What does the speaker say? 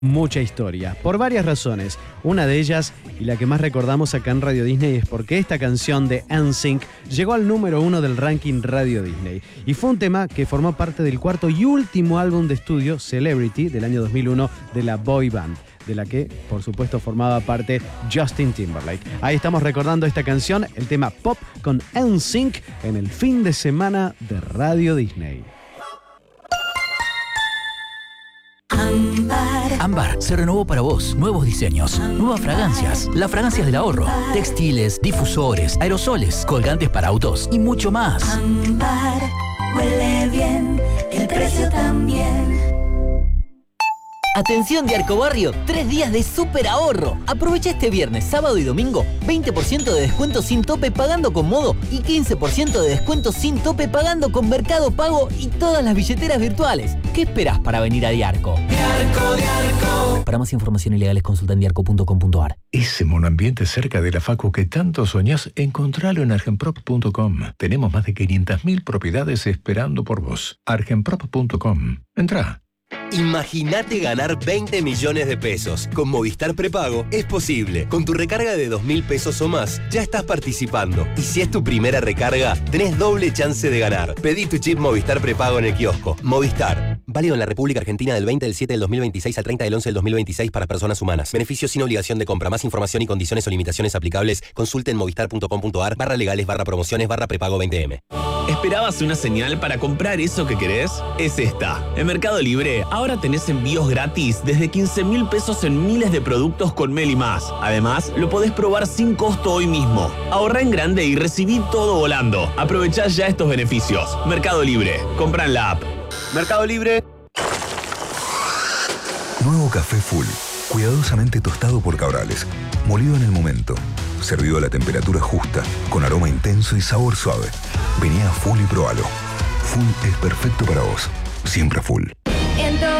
mucha historia, por varias razones. Una de ellas, y la que más recordamos acá en Radio Disney, es porque esta canción de NSYNC llegó al número 1 del ranking Radio Disney. Y fue un tema que formó parte del cuarto y último álbum de estudio, Celebrity, del año 2001, de la boy band, de la que, por supuesto, formaba parte Justin Timberlake. Ahí estamos recordando esta canción, el tema Pop con NSYNC, en el fin de semana de Radio Disney. Ámbar se renovó para vos. Nuevos diseños, nuevas fragancias, las fragancias del ahorro, textiles, difusores, aerosoles, colgantes para autos y mucho más. Ámbar huele bien, el precio también. Atención Diarco Barrio, 3 días de súper ahorro. Aprovecha este viernes, sábado y domingo 20% de descuento sin tope pagando con Modo y 15% de descuento sin tope pagando con Mercado Pago y todas las billeteras virtuales. ¿Qué esperás para venir a Diarco? Diarco. Para más información y legales consulta en diarco.com.ar. Ese monoambiente cerca de la facu que tanto soñás, encontralo en argenprop.com. Tenemos más de 500.000 propiedades esperando por vos. argenprop.com. Entrá. Imagínate ganar 20 millones de pesos. Con Movistar Prepago es posible. Con tu recarga de 2.000 pesos o más, ya estás participando. Y si es tu primera recarga, tenés doble chance de ganar. Pedí tu chip Movistar Prepago en el kiosco. Movistar. Válido en la República Argentina del 20 del 7 del 2026 al 30 del 11 del 2026 para personas humanas. Beneficios sin obligación de compra. Más información y condiciones o limitaciones aplicables. Consulte en movistar.com.ar/legales/prepago 20M. ¿Esperabas una señal para comprar eso que querés? Es esta. En Mercado Libre, ahora tenés envíos gratis desde 15.000 pesos en miles de productos con Meli Más. Además, lo podés probar sin costo hoy mismo. Ahorrá en grande y recibí todo volando. Aprovechá ya estos beneficios. Mercado Libre. Compra en la app. Mercado Libre. Nuevo café Full. Cuidadosamente tostado por Cabrales. Molido en el momento. Servido a la temperatura justa, con aroma intenso y sabor suave. Vení a Full y probalo. Full es perfecto para vos. Siempre Full.